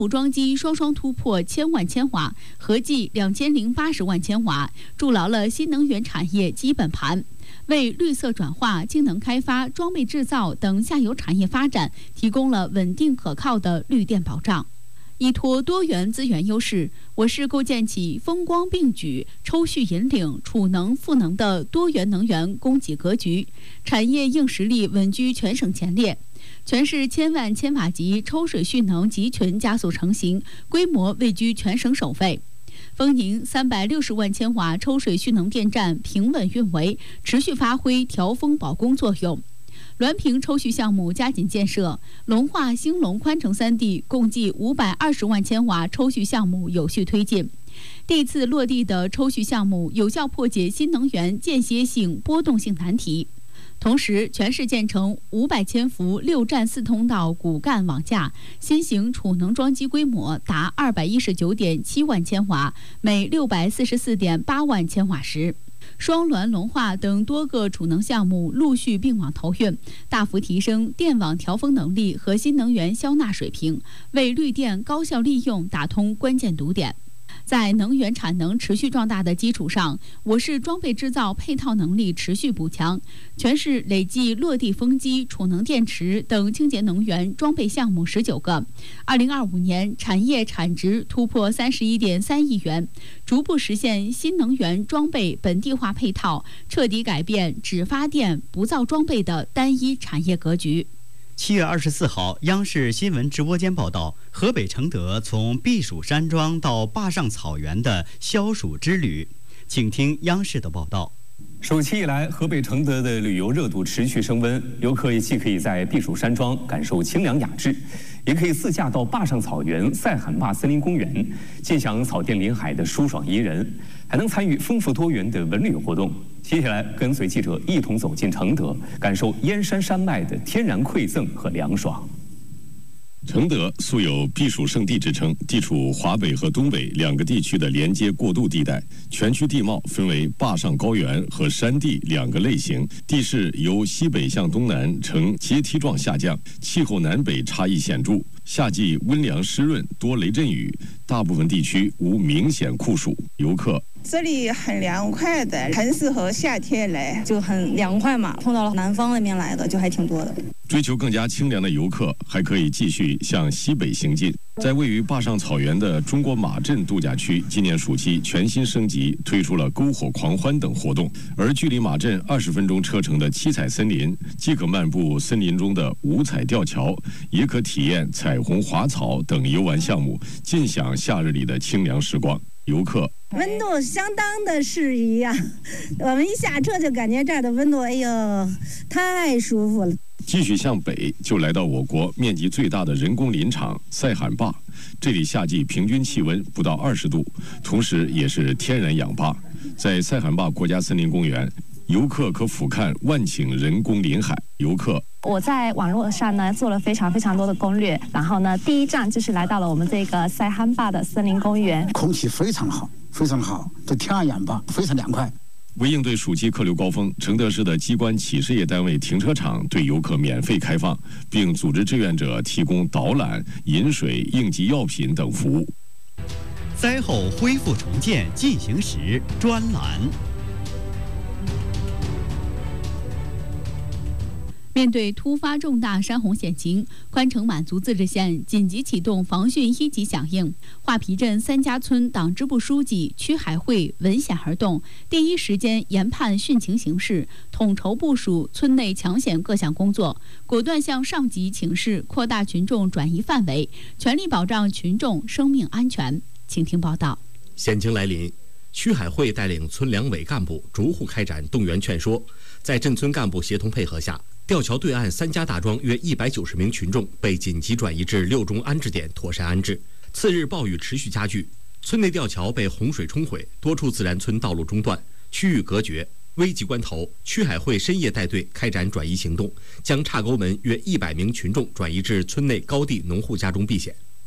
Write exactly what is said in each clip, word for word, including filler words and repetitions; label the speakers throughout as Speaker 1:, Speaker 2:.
Speaker 1: 捕装机双双突破千万千瓦，合计两千零八十万千瓦，筑牢了新能源产业基本盘，为绿色转化、氢能开发、装备制造等下游产业发展提供了稳定可靠的绿电保障。依托多元资源优势，我市构建起风光并举、抽蓄引领、储能赋能的多元能源供给格局，产业硬实力稳居全省前列。全市千万千瓦级抽水蓄能集群加速成型，规模位居全省首位。丰宁三百六十万千瓦抽水蓄能电站平稳运维，持续发挥调峰保供作用。滦平抽蓄项目加紧建设，龙化、兴隆、宽城三地共计五百二十万千瓦抽蓄项目有序推进。第一次落地的抽蓄项目有效破解新能源间歇性、波动性难题。同时，全市建成五百千伏六站四通道骨干网架，新型储能装机规模达二百一十九点七万千瓦，每六百四十四点八万千瓦时。双滦、龙化等多个储能项目陆续并网投运，大幅提升电网调峰能力和新能源消纳水平，为绿电高效利用打通关键堵点。在能源产能持续壮大的基础上，我市装备制造配套能力持续补强，全市累计落地风机、储能电池等清洁能源装备项目十九个。二零二五年产业产值突破三十一点三亿元，逐步实现新能源装备本地化配套，彻底改变只发电不造装备的单一产业格局。
Speaker 2: 七月二十四号，央视新闻直播间报道，河北承德从避暑山庄到坝上草原的消暑之旅，请听央视的报道。
Speaker 3: 暑期以来，河北承德的旅游热度持续升温，游客既可以在避暑山庄感受清凉雅致，也可以自驾到坝上草原赛罕坝森林公园，尽享草甸临海的舒爽宜人，还能参与丰富多元的文旅活动。接下来，跟随记者一同走进承德，感受燕山山脉的天然馈赠和凉爽。
Speaker 4: 承德素有避暑胜地之称，地处华北和东北两个地区的连接过渡地带。全区地貌分为坝上高原和山地两个类型，地势由西北向东南呈阶梯状下降，气候南北差异显著。夏季温凉湿润，多雷阵雨，大部分地区无明显酷暑。游客
Speaker 5: 这里很凉快的，很适合夏天来，
Speaker 6: 就很凉快嘛。碰到了南方那边来的就还挺多的。
Speaker 4: 追求更加清凉的游客还可以继续向西北行进。在位于坝上草原的中国马镇度假区，今年暑期全新升级，推出了篝火狂欢等活动。而距离马镇二十分钟车程的七彩森林，既可漫步森林中的五彩吊桥，也可体验彩虹滑草等游玩项目，尽享夏日里的清凉时光。游客
Speaker 6: 温度相当的适宜啊，我们一下车就感觉这儿的温度，哎呦，太舒服了。
Speaker 4: 继续向北，就来到我国面积最大的人工林场赛罕坝。这里夏季平均气温不到二十度，同时也是天然氧坝。在赛罕坝国家森林公园，游客可俯瞰万顷人工林海。游客，
Speaker 7: 我在网络上呢做了非常非常多的攻略，然后呢，第一站就是来到了我们这个赛罕坝的森林公园，
Speaker 8: 空气非常好，非常好，这天然氧吧，非常凉快。
Speaker 4: 为应对暑期客流高峰，承德市的机关企事业单位停车场对游客免费开放，并组织志愿者提供导览、饮水、应急药品等服务。
Speaker 2: 灾后恢复重建进行时专栏。
Speaker 1: 面对突发重大山洪险情，宽城满族自治县紧急启动防汛一级响应。画皮镇三家村党支部书记曲海会闻险而动，第一时间研判汛情形势，统筹部署村内抢险各项工作，果断向上级请示扩大群众转移范围，全力保障群众生命安全。请听报道。
Speaker 9: 险情来临，曲海会带领村两委干部逐户开展动员劝说，在镇村干部协同配合下，吊桥对岸三家大庄约一百九十名群众被紧急转移至六中安置点妥善安置。次日暴雨持续加剧，村内吊桥被洪水冲毁，多处自然村道路中断，区域隔绝。危急关头，曲海会深夜带队开展转移行动，将岔沟门约一百名群众转移至村内高地农户家中避险。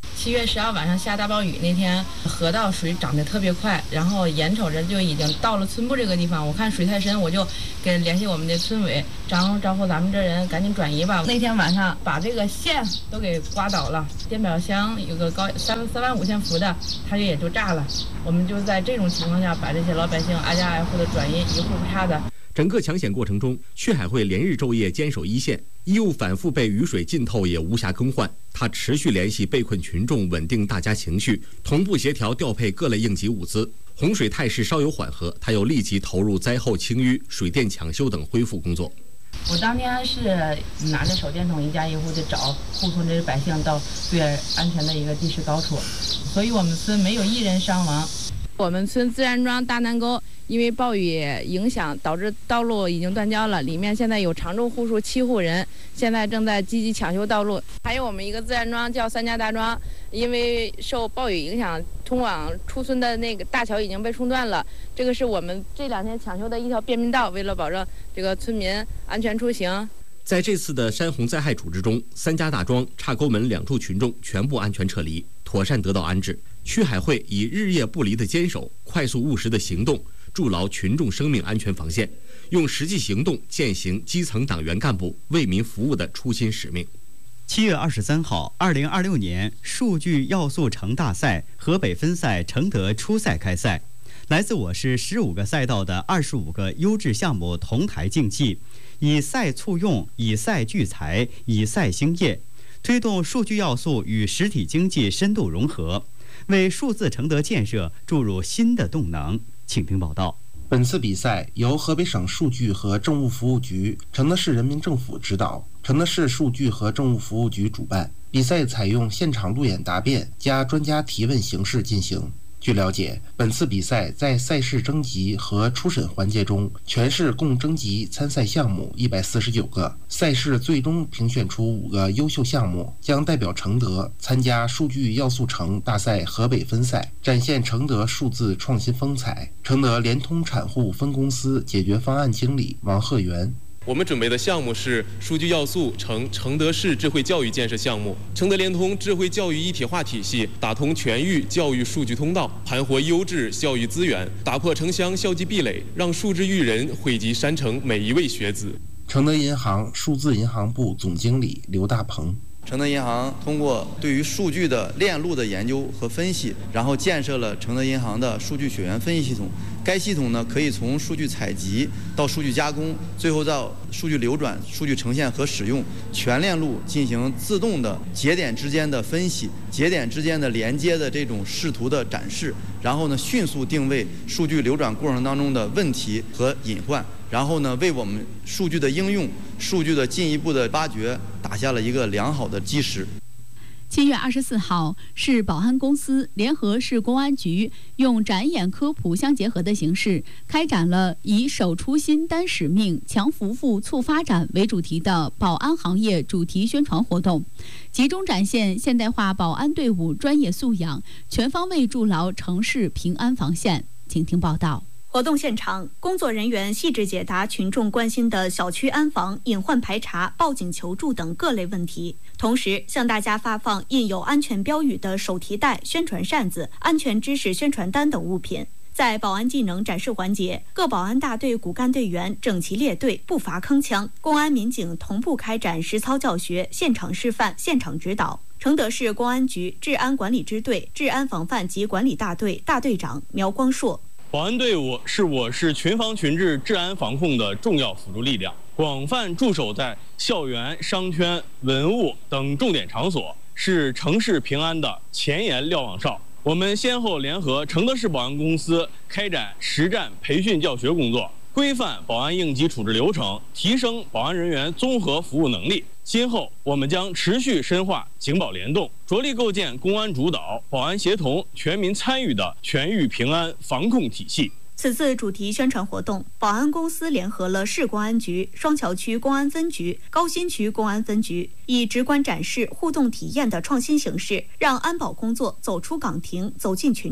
Speaker 10: 七月十号晚上下大暴雨那天，河道水涨得特别快，然后眼瞅着就已经到了村部这个地方。我看水太深，我就给联系我们的村委，招呼招呼咱们这人赶紧转移吧。那天晚上把这个线都给刮倒了，电表箱有个高三三万五千伏的，它就也就炸了。我们就在这种情况下把这些老百姓挨家挨户的转移，一户不差的。
Speaker 9: 整个抢险过程中，祛海会连日昼夜坚守一线，医务反复被雨水浸透也无暇更换。他持续联系被困群众，稳定大家情绪，同步协调调配各类应急物资。洪水态势稍有缓和，他又立即投入灾后清淤、水电抢修等恢复工作。
Speaker 10: 我当天是拿着手电筒一家一户的找，护送这些百姓到最安全的一个地势高处，所以我们村没有一人伤亡。我们村自然庄大南沟因为暴雨影响，导致道路已经断交了。里面现在有常住户数七户人，现在正在积极抢修道路。还有我们一个自然庄叫三家大庄，因为受暴雨影响，通往出村的那个大桥已经被冲断了。这个是我们这两天抢修的一条便民道，为了保证这个村民安全出行。
Speaker 9: 在这次的山洪灾害处置中，三家大庄、岔沟门两处群众全部安全撤离，妥善得到安置。祛海会以日夜不离的坚守、快速务实的行动，筑牢群众生命安全防线，用实际行动践行基层党员干部为民服务的初心使命。
Speaker 2: 七月二十三号，二零二六年数据要素城大赛河北分赛承德初赛开赛，来自我市十五个赛道的二十五个优质项目同台竞技，以赛促用，以赛聚财，以赛兴业，推动数据要素与实体经济深度融合，为数字承德建设注入新的动能。请听报道。
Speaker 11: 本次比赛由河北省数据和政务服务局、承德市人民政府指导，承德市数据和政务服务局主办。比赛采用现场路演答辩加专家提问形式进行。据了解，本次比赛在赛事征集和初审环节中，全市共征集参赛项目一百四十九个，赛事最终评选出五个优秀项目，将代表承德参加数据要素城大赛河北分赛，展现承德数字创新风采。承德联通产户分公司解决方案经理王鹤元。
Speaker 12: 我们准备的项目是数据要素城承德市智慧教育建设项目，承德联通智慧教育一体化体系，打通全域教育数据通道，盘活优质教育资源，打破城乡校际壁垒，让数字育人惠及山城每一位学子。
Speaker 11: 承德银行数字银行部总经理刘大鹏。
Speaker 13: 承德银行通过对于数据的链路的研究和分析，然后建设了承德银行的数据血缘分析系统。该系统呢，可以从数据采集到数据加工，最后到数据流转、数据呈现和使用，全链路进行自动的节点之间的分析、节点之间的连接的这种视图的展示，然后呢，迅速定位数据流转过程当中的问题和隐患，然后呢，为我们数据的应用、数据的进一步的挖掘打下了一个良好的基石。
Speaker 1: 七月二十四号，市保安公司联合市公安局用展演科普相结合的形式，开展了以“守初心、担使命、强扶扶、促发展”为主题的保安行业主题宣传活动，集中展现现代化保安队伍专业素养，全方位筑牢城市平安防线。请听报道。
Speaker 14: 活动现场，工作人员细致解答群众关心的小区安防、隐患排查、报警求助等各类问题，同时向大家发放印有安全标语的手提袋、宣传扇子、安全知识宣传单等物品。在保安技能展示环节，各保安大队骨干队员整齐列队，步伐铿锵，公安民警同步开展实操教学、现场示范、现场指导。承德市公安局治安管理支队治安防范及管理大队大队长苗光硕。
Speaker 15: 保安队伍是我市群防群治、治安防控的重要辅助力量，广泛驻守在校园、商圈、文物等重点场所，是城市平安的前沿瞭望哨。我们先后联合承德市保安公司开展实战培训教学工作，规范保安应急处置流程，提升保安人员综合服务能力。今后我们将持续深化警保联动，着力构建公安主导、保安协同、全民参与的全域平安防控体系。
Speaker 14: 此次主题宣传活动，保安公司联合了市公安局、双桥区公安分局、高新区公安分局，以直观展示、互动体验的创新形式，让安保工作走出岗亭，走进群众。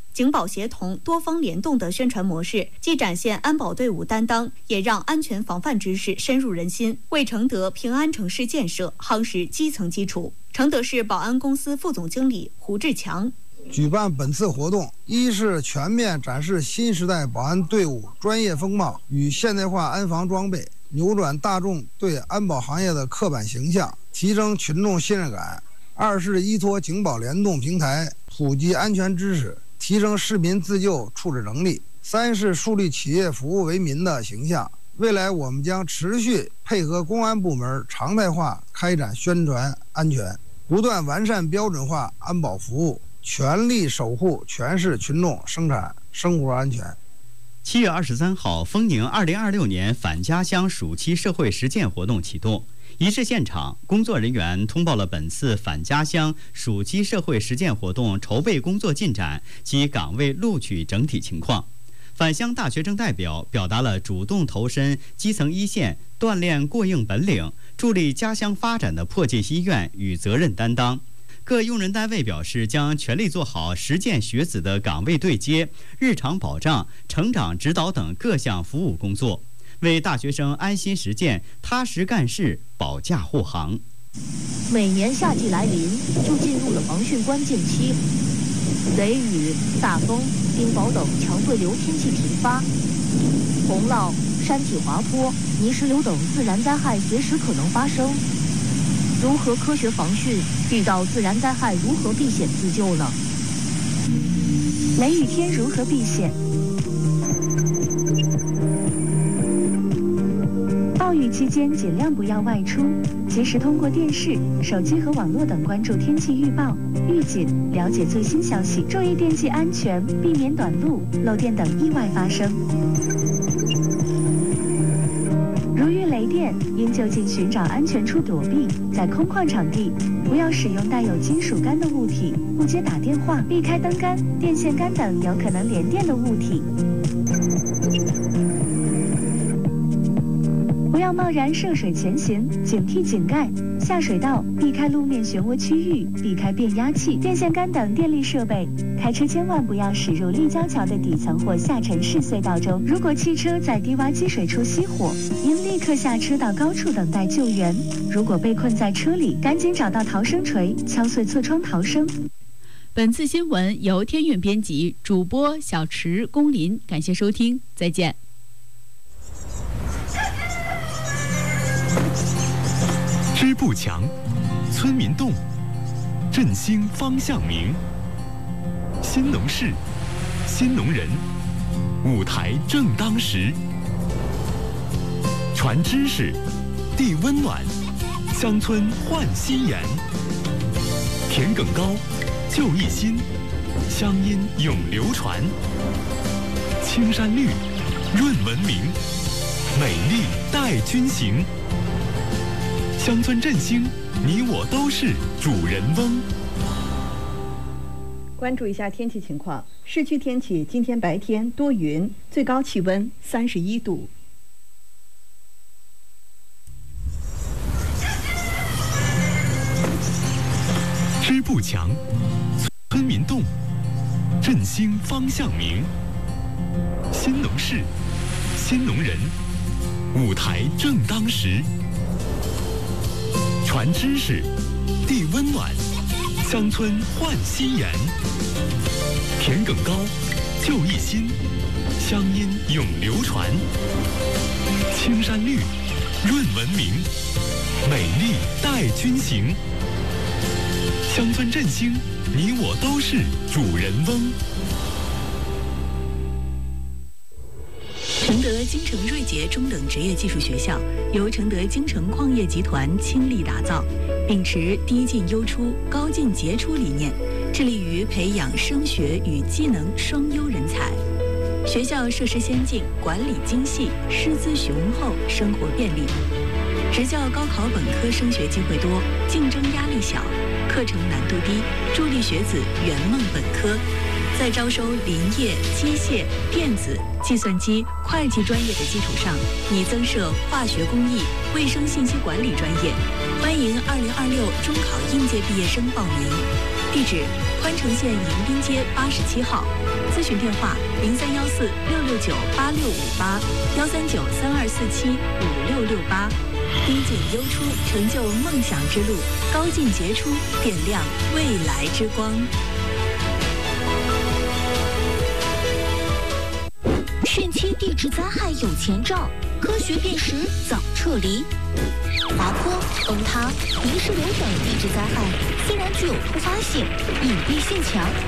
Speaker 14: 警保协同、多方联动的宣传模式，既展现安保队伍担当，也让安全防范知识深入人心，为承德平安城市建设夯实基层基础。承德市保安公司副总经理胡志强。
Speaker 16: 举办本次活动，一是全面展示新时代保安队伍专业风貌与现代化安防装备，扭转大众对安保行业的刻板形象，提升群众信任感；二是依托警保联动平台，普及安全知识，提升市民自救处置能力；三是树立企业服务为民的形象。未来我们将持续配合公安部门常态化开展宣传安全，不断完善标准化安保服务，全力守护全市群众生产生活安全。
Speaker 2: 七月二十三号，丰宁二零二六年返家乡暑期社会实践活动启动。仪式现场，工作人员通报了本次返家乡暑期社会实践活动筹备工作进展及岗位录取整体情况。返乡大学生代表表达了主动投身基层一线、锻炼过硬本领、助力家乡发展的迫切意愿与责任担当。各用人单位表示，将全力做好实践学子的岗位对接、日常保障、成长指导等各项服务工作，为大学生安心实践、踏实干事保驾护航。
Speaker 17: 每年夏季来临，就进入了防汛关键期，雷雨、大风、冰雹等强对流天气频发，洪涝、山体滑坡、泥石流等自然灾害随时可能发生。如何科学防汛？遇到自然灾害如何避险自救呢？雷雨天如何避险？暴雨期间尽量不要外出，及时通过电视、手机和网络等关注天气预报、预警，了解最新消息，注意电气安全，避免短路、漏电等意外发生。如遇雷电，应就近寻找安全处躲避，在空旷场地不要使用带有金属杆的物体，不接打电话，避开灯杆、电线杆等有可能连电的物体。不要贸然涉水前行，警惕井盖、下水道，避开路面漩涡区域，避开变压器、电线杆等电力设备。开车千万不要驶入立交桥的底层或下沉式隧道中。如果汽车在低洼积水处熄火，应立刻下车到高处等待救援。如果被困在车里，赶紧找到逃生锤，敲碎侧窗逃生。
Speaker 1: 本次新闻由天韵编辑，主播小池、龚林，感谢收听，再见。
Speaker 18: 支部强，村民动，振兴方向明。新农事，新农人，舞台正当时。传知识，递温暖，乡村焕新颜。田埂高，就一心，乡音永流传。青山绿，润文明，美丽带军行。乡村振兴，你我都是主人翁。
Speaker 19: 关注一下天气情况，市区天气今天白天多云，最高气温三十一度。
Speaker 18: 支部强，村民动，振兴方向明。新农事，新农人，舞台正当时。传知识，递温暖，乡村焕新颜。田埂高，就一心，乡音永流传。青山绿，润文明，美丽带军行。乡村振兴，你我都是主人翁。
Speaker 20: 承德京城瑞杰中等职业技术学校由承德京城矿业集团倾力打造，秉持低进优出、高进杰出理念，致力于培养升学与技能双优人才。学校设施先进，管理精细，师资雄厚，生活便利。职教高考本科升学机会多，竞争压力小，课程难度低，助力学子圆梦本科。在招收林业、机械、电子、计算机、会计专业的基础上，拟增设化学工艺、卫生信息管理专业。欢迎二零二六中考应届毕业生报名。地址： 宽城县迎宾街八十七号。咨询电话：零三幺四六六九八六五八幺三九三二四七五六六八。低进优出，成就梦想之路；高进杰出，点亮未来之光。
Speaker 17: 汛期地质灾害有前兆，科学辨识早撤离。滑坡、崩塌、泥石流等地质灾害虽然具有突发性、隐蔽性强，